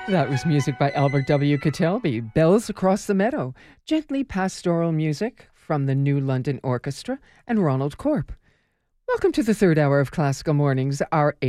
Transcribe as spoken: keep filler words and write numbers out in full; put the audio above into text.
That was music by Albert W. Kitelby, Bells Across the Meadow, gently pastoral music from the New London Orchestra and Ronald Corp. Welcome to the third hour of Classical Mornings, our